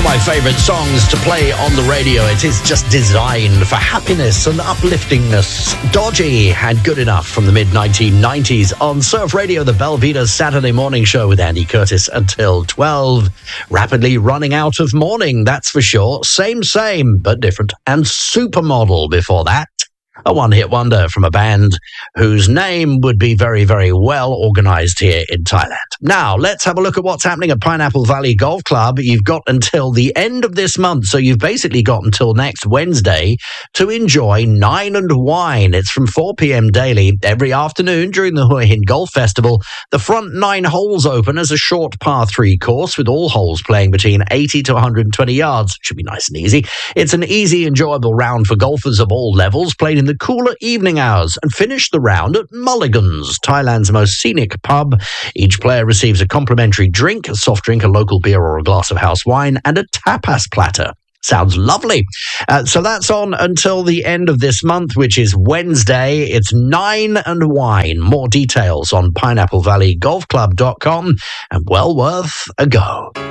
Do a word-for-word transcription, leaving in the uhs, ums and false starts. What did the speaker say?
my favourite songs to play on the radio. It is just designed for happiness and upliftingness. Dodgy and Good Enough from the mid nineteen nineties on Surf Radio, the Belvedere Saturday morning show with Andy Curtis until twelve. Rapidly running out of morning, that's for sure. Same, same, but different. And Supermodel before that. A one-hit wonder from a band whose name would be very, very well organised here in Thailand. Now, let's have a look at what's happening at Pineapple Valley Golf Club. You've got until the end of this month, so you've basically got until next Wednesday to enjoy Nine and Wine. It's from four p.m. daily every afternoon during the Hua Hin Golf Festival. The front nine holes open as a short par three course with all holes playing between eighty to one hundred twenty yards. Should be nice and easy. It's an easy, enjoyable round for golfers of all levels, played in the cooler evening hours, and finish the round at Mulligan's, Thailand's most scenic pub. Each player receives a complimentary drink, a soft drink, a local beer or a glass of house wine, and a tapas platter. Sounds lovely. Uh, so that's on until the end of this month, which is Wednesday. It's Nine and Wine. More details on pineapple valley golf club dot com, and well worth a go.